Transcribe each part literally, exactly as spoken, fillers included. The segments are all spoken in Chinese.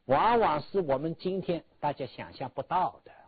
往往是我们今天大家想象不到的。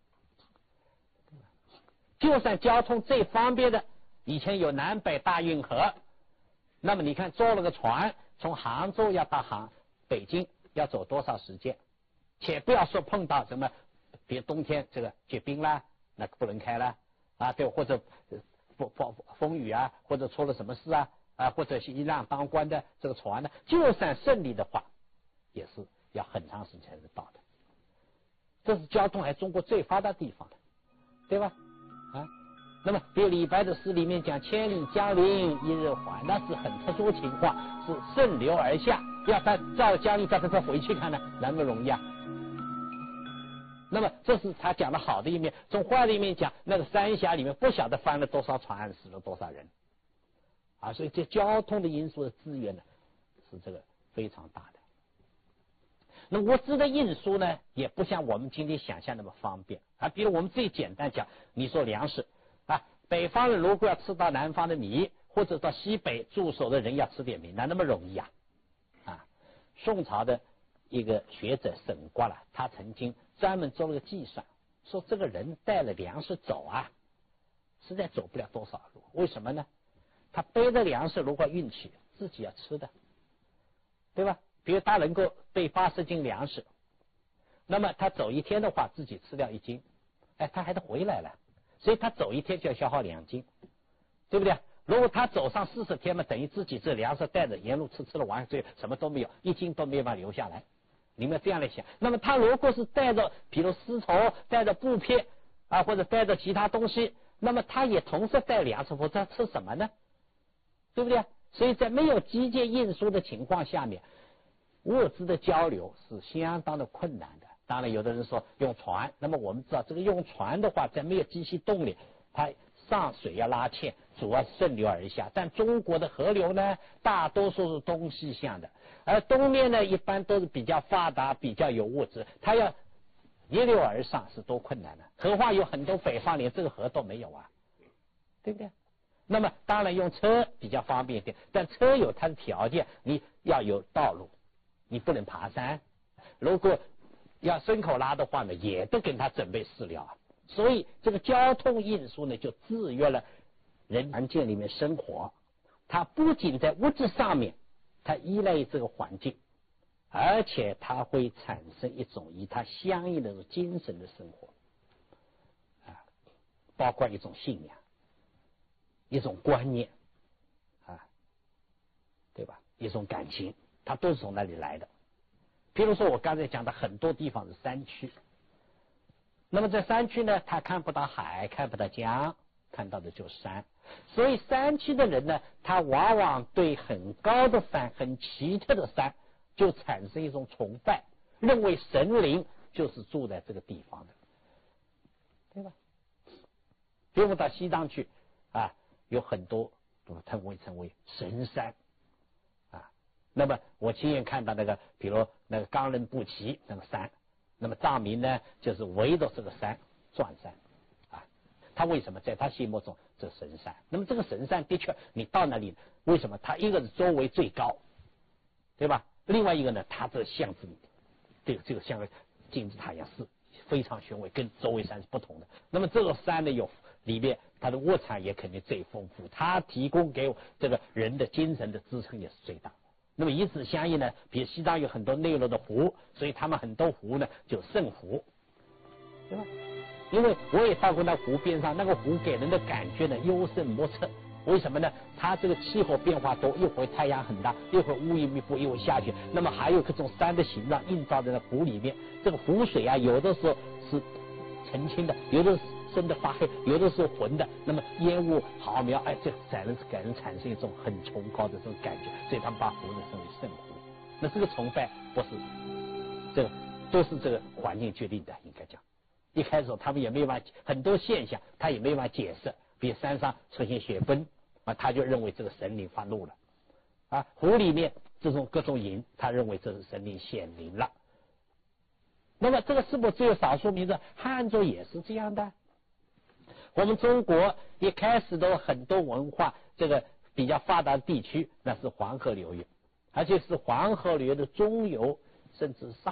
就算交通最方便的，以前有南北大运河，那么你看坐了个船，从杭州要到杭北京要走多少时间？且不要说碰到什么，比如冬天这个结冰啦，那不能开了啊，对，或者风风风雨啊，或者出了什么事啊啊，或者是一浪当官的这个船呢，就算顺利的话，也是要很长时间才能到的。这是交通还中国最发达地方的，对吧？啊，那么比如李白的诗里面讲千里江陵一日还，那是很特殊情况，是顺流而下，要他照江陵，叫他再回去看呢，难不容易啊？那么这是他讲的好的一面，从坏的一面讲，那个三峡里面不晓得翻了多少船，死了多少人啊！所以这交通的因素的资源呢，是这个非常大的。那物资的运输呢，也不像我们今天想象那么方便啊。比如我们最简单讲，你说粮食啊，北方人如果要吃到南方的米，或者到西北驻守的人要吃点米，那那么容易啊？啊，宋朝的一个学者沈括了，他曾经专门做了个计算，说这个人带了粮食走啊，实在走不了多少路。为什么呢？他背着粮食如果运去，自己要吃的，对吧？比如他能够背八十斤粮食，那么他走一天的话，自己吃掉一斤，哎，他还得回来了，所以他走一天就要消耗两斤，对不对？如果他走上四十天嘛，等于自己这粮食带着沿路吃吃了完，所以什么都没有，一斤都没有办法留下来。你们这样来想，那么他如果是带着，比如丝绸，带着布片啊，或者带着其他东西，那么他也同时带粮食，否则他吃什么呢？对不对？所以在没有机械运输的情况下面，物资的交流是相当的困难的。当然有的人说用船，那么我们知道这个用船的话，在没有机器动力，它上水要拉纤，主要是顺流而下。但中国的河流呢，大多数是东西向的，而东面呢一般都是比较发达，比较有物质，它要一流而上是多困难的。何况有很多北方连这个河都没有啊，对不对？那么当然用车比较方便一点，但车有它的条件，你要有道路，你不能爬山。如果要牲口拉的话呢，也得给他准备饲料啊。所以这个交通运输呢，就制约了人环境里面生活。它不仅在物质上面，它依赖于这个环境，而且它会产生一种与它相应的精神的生活啊，包括一种信仰，一种观念啊，对吧？一种感情，它都是从那里来的。譬如说我刚才讲的很多地方是山区，那么在山区呢，他看不到海，看不到江，看到的就是山。所以山区的人呢，他往往对很高的山、很奇特的山就产生一种崇拜，认为神灵就是住在这个地方的，对吧？比如我们到西藏去啊，有很多都称为称为神山。那么我亲眼看到那个，比如那个冈仁布齐那个山，那么藏民呢就是围着这个山转山啊。他为什么在他心目中这神山？那么这个神山的确，你到那里，为什么？它一个是周围最高，对吧？另外一个呢，它这像是这个这个像个金字塔一样，是非常雄伟，跟周围山是不同的。那么这个山呢，有里面它的物产也肯定最丰富，它提供给这个人的精神的支撑也是最大。那么以此相应呢，比如西藏有很多内陆的湖，所以他们很多湖呢就圣湖，对吧？因为我也到过那湖边上，那个湖给人的感觉呢幽深莫测。为什么呢？它这个气候变化多，一会儿太阳很大，一会儿乌云密布，一会儿下雪。那么还有各种山的形状映照在那湖里面，这个湖水啊，有的时候是澄清的，有的是深的发黑，有的是浑的，那么烟雾浩渺，哎，这才能给人产生一种很崇高的这种感觉，所以他们把湖呢称为圣湖。那这个崇拜不是这个，都是这个环境决定的，应该讲。一开始他们也没办法，很多现象他也没办法解释，比如山上出现雪崩啊，他就认为这个神灵发怒了啊；湖里面这种各种云，他认为这是神灵显灵了。那么这个是不是只有少数民族？汉族也是这样的。我们中国一开始都很多文化，这个比较发达的地区，那是黄河流域，而且是黄河流域的中游甚至上